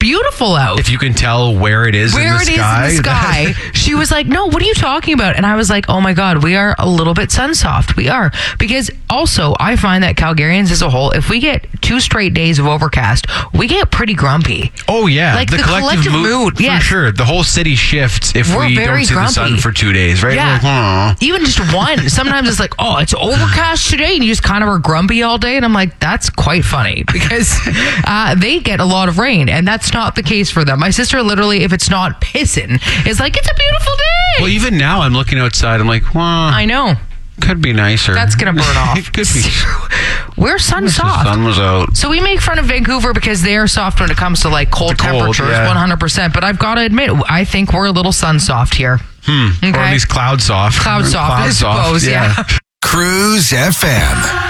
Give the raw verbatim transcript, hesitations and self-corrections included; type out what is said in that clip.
beautiful out. If you can tell where it is where in the it sky. is in the sky. She was like, no, what are you talking about? And I was like, oh my God, we are a little bit sun soft. We are. Because also, I find that Calgarians as a whole, if we get two straight days of overcast, we get pretty grumpy. Oh, yeah. Like the, the collective, collective mood. mood for yes. sure. The whole city shifts if We're we don't see grumpy. the sun for two days, right? Yeah. Like, Aw. Even just one. Sometimes it's like, oh, it's overcast today, and you just kind of are grumpy all day. And I'm like, that's quite funny because uh, they get a lot of rain, and that's not the case for them. My sister literally, if it's not pissing, is like, it's a beautiful day. Well, even now I'm looking outside. I'm like, well, I know. Could be nicer. That's going to burn off. It could be. We're sun The soft. sun was out. So we make fun of Vancouver because they are soft when it comes to like cold, The cold, temperatures, yeah. one hundred percent. But I've got to admit, I think we're a little sun soft here. Hmm. Okay. Or at least cloud soft. Cloud soft, Cloud I suppose, soft, yeah. Cruise F M.